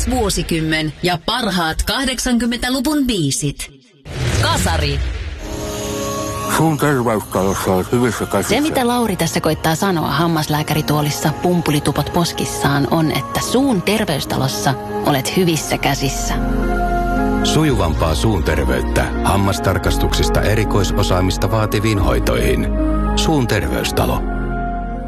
vuosikymmen ja parhaat 80-luvun biisit. Kasari. Suun terveystalossa on hyvissä käsissä. Se, mitä Lauri tässä koittaa sanoa hammaslääkärituolissa pumpulitupot poskissaan, on, että Suun terveystalossa olet hyvissä käsissä. Sujuvampaa suun terveyttä hammastarkastuksista erikoisosaamista vaativiin hoitoihin. Suun terveystalo.